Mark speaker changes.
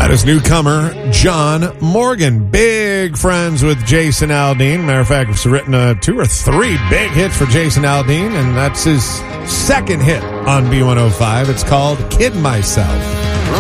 Speaker 1: That is newcomer John Morgan. Big friends with Jason Aldean. Matter of fact, he's written 2 or 3 big hits for Jason Aldean, and that's his second hit on B105. It's called Kid Myself.